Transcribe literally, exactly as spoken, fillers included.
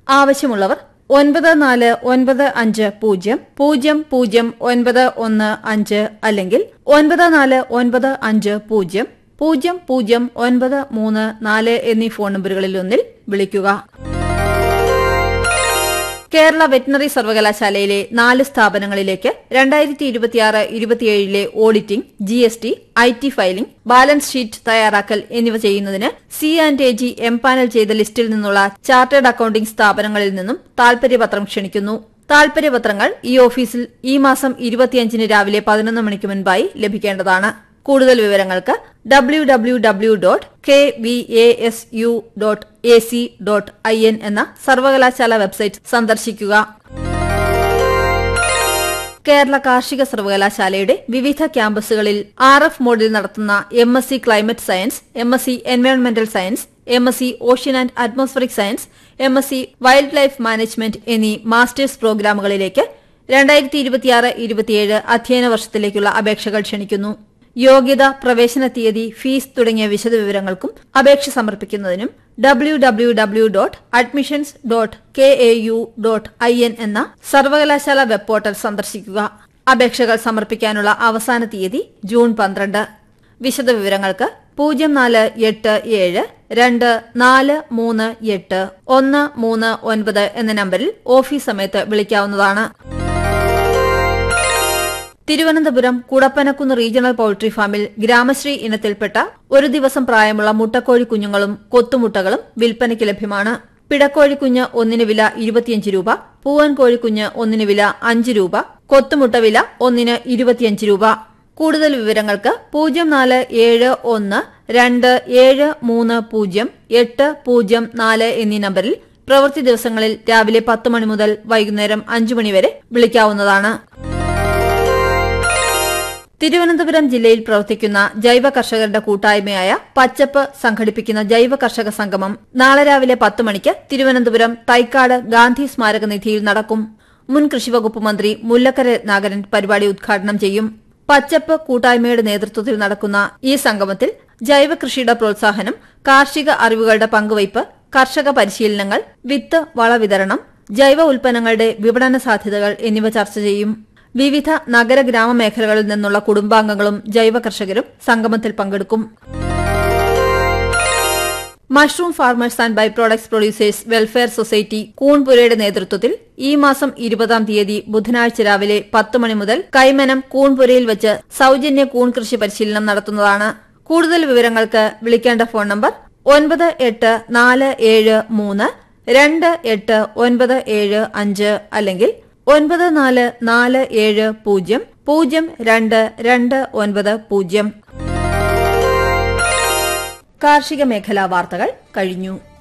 ആവശ്യമുള്ളവർ ഒൻപത് നാല് ഒൻപത് അഞ്ച് പൂജ്യം പൂജ്യം പൂജ്യം ഒൻപത് ഒന്ന് അഞ്ച് അല്ലെങ്കിൽ ഒൻപത് നാല് ഒൻപത് അഞ്ച് പൂജ്യം പൂജ്യം പൂജ്യം ഒൻപത് മൂന്ന് നാല് എന്നീ ഫോൺ നമ്പറുകളിലൊന്നിൽ വിളിക്കുക. കേരള വെറ്റിനറി സർവകലാശാലയിലെ നാല് സ്ഥാപനങ്ങളിലേക്ക് രണ്ടായിരത്തി ഇരുപത്തിയാറ് ഇരുപത്തിയേഴിലെ auditing, G S T, I T filing, balance sheet തയ്യാറാക്കൽ എന്നിവ ചെയ്യുന്നതിന് C and A G empanel ചെയ്ത ലിസ്റ്റിൽ നിന്നുള്ള ചാർട്ടേഡ് അക്കൌണ്ടിംഗ് സ്ഥാപനങ്ങളിൽ നിന്നും താൽപര്യപത്രം ക്ഷണിക്കുന്നു. താൽപര്യപത്രങ്ങൾ ഈ ഓഫീസിൽ ഈ മാസം ഇരുപത്തിയഞ്ചിന് രാവിലെ പതിനൊന്ന് മണിക്ക് മുൻപായി ലഭിക്കേണ്ടതാണ്. കൂടുതൽ വിവരങ്ങൾക്ക് W W W dot K V A S U dot A C dot I N എന്ന സർവകലാശാല വെബ്സൈറ്റ് സന്ദർശിക്കുക. കേരള കാർഷിക സർവകലാശാലയുടെ വിവിധ ക്യാമ്പസുകളിൽ ആർ എഫ് മോഡിൽ നടത്തുന്ന M S C climate science, M S C എൻവയോൺമെന്റൽ science, M S C ocean and atmospheric science, M S C wild life management എന്നീ മാസ്റ്റേഴ്സ് പ്രോഗ്രാമുകളിലേക്ക് രണ്ടായിരത്തി ഇരുപത്തിയാറ് ഇരുപത്തിയേഴ് അധ്യയന വർഷത്തിലേക്കുള്ള അപേക്ഷകൾ ക്ഷണിക്കുന്നു. യോഗ്യത, പ്രവേശന തീയതി, ഫീസ് തുടങ്ങിയ വിശദവിവരങ്ങൾക്കും അപേക്ഷ സമർപ്പിക്കുന്നതിനും W W W dot admissions dot K A U dot I N എന്ന സർവകലാശാല വെബ് പോർട്ടൽ സന്ദർശിക്കുക. അപേക്ഷകൾ സമർപ്പിക്കാനുള്ള അവസാന തീയതി ജൂൺ പന്ത്രണ്ട്. വിശദവിവരങ്ങൾക്ക് പൂജ്യം നാല് എട്ട് ഏഴ് രണ്ട് നാല് മൂന്ന് എട്ട് ഒന്ന് മൂന്ന് ഒൻപത് എന്ന നമ്പറിൽ ഓഫീസ് സമയത്ത് വിളിക്കാവുന്നതാണ്. തിരുവനന്തപുരം കുടപ്പനക്കുന്ന് റീജിയണൽ പൌൾട്രി ഫാമിൽ ഗ്രാമശ്രീ ഇനത്തിൽപ്പെട്ട ഒരു ദിവസം പ്രായമുള്ള മുട്ടക്കോഴി കുഞ്ഞുങ്ങളും കൊത്തുമുട്ടകളും വിൽപ്പനയ്ക്ക് ലഭ്യമാണ്. പിടക്കോഴിക്കുഞ്ഞ് ഒന്നിന് വില ഇരുപത്തിയഞ്ച് രൂപ, പൂവൻ കോഴിക്കുഞ്ഞ് ഒന്നിന് വില അഞ്ച് രൂപ, കൊത്തുമുട്ട വില ഒന്നിന് ഇരുപത്തിയഞ്ച് രൂപ. കൂടുതൽ വിവരങ്ങൾക്ക് പൂജ്യം നാല് ഏഴ് ഒന്ന് രണ്ട് ഏഴ് മൂന്ന് പൂജ്യം എട്ട് പൂജ്യം നാല് എന്നീ നമ്പറിൽ പ്രവൃത്തി ദിവസങ്ങളിൽ രാവിലെ പത്ത് മണി മുതൽ വൈകുന്നേരം അഞ്ചു മണിവരെ വിളിക്കാവുന്നതാണ്. തിരുവനന്തപുരം ജില്ലയിൽ പ്രവർത്തിക്കുന്ന ജൈവ കർഷകരുടെ കൂട്ടായ്മയായ പച്ചപ്പ് സംഘടിപ്പിക്കുന്ന ജൈവ കർഷക സംഗമം നാളെ രാവിലെ പത്ത് മണിക്ക് തിരുവനന്തപുരം തൈക്കാട് ഗാന്ധി സ്മാരക നിധിയിൽ നടക്കും. മുൻ കൃഷിവകുപ്പ് മന്ത്രി മുല്ലക്കര രത്നാകരൻ പരിപാടി ഉദ്ഘാടനം ചെയ്യും. പച്ചപ്പ് കൂട്ടായ്മയുടെ നേതൃത്വത്തിൽ നടക്കുന്ന ഈ സംഗമത്തിൽ ജൈവ കൃഷിയുടെ പ്രോത്സാഹനം, കാർഷിക അറിവുകളുടെ പങ്കുവയ്പ്, കർഷക പരിശീലനങ്ങൾ, വിത്ത് വളവിതരണം, ജൈവ ഉൽപ്പന്നങ്ങളുടെ വിപണന സാധ്യതകൾ എന്നിവ ചർച്ച ചെയ്യും. വിവിധ നഗര ഗ്രാമ മേഖലകളിൽ നിന്നുള്ള കുടുംബാംഗങ്ങളും ജൈവ കർഷകരും സംഗമത്തിൽ പങ്കെടുക്കും. Mushroom farmers and by products producers welfare society കൂൺപുരയുടെ നേതൃത്വത്തിൽ ഈ മാസം ഇരുപതാം തീയതി ബുധനാഴ്ച രാവിലെ പത്ത് മണി മുതൽ കൈമനം കൂൺപുരയിൽ വെച്ച് സൌജന്യ കൂൺ കൃഷി പരിശീലനം നടത്തുന്നതാണ്. കൂടുതൽ വിവരങ്ങൾക്ക് വിളിക്കേണ്ട ഫോൺ നമ്പർ ഒൻപത് എട്ട് നാല് ഏഴ് മൂന്ന് രണ്ട് എട്ട് ഒൻപത് ഏഴ് അഞ്ച് അല്ലെങ്കിൽ ഒൻപത് നാല് നാല് ഏഴ് പൂജ്യം പൂജ്യം രണ്ട് രണ്ട് ഒൻപത് പൂജ്യം. കാർഷിക മേഖലാ വാർത്തകൾ കഴിഞ്ഞു.